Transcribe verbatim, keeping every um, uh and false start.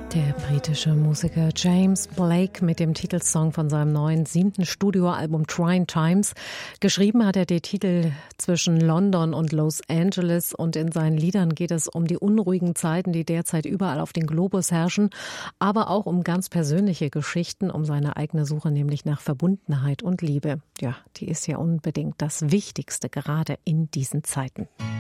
Der britische Musiker James Blake mit dem Titelsong von seinem neuen siebten Studioalbum Trying Times. Geschrieben hat er die Titel zwischen London und Los Angeles und in seinen Liedern geht es um die unruhigen Zeiten, die derzeit überall auf den Globus herrschen, aber auch um ganz persönliche Geschichten, um seine eigene Suche nämlich nach Verbundenheit und Liebe. Ja, die ist ja unbedingt das Wichtigste gerade in diesen Zeiten.